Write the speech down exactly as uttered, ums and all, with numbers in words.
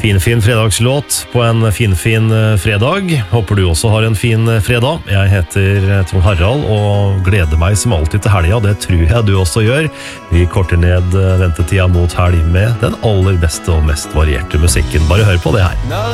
Fin, fin fredagslåt på en fin, fin fredag. Håper du også har en fin fredag. Jeg heter Trond Harald og gleder meg som alltid til helga. Det tror jeg du også gjør. Vi korter ned ventetida mot helg med den aller beste og mest varierte musikken. Bare hør på det her.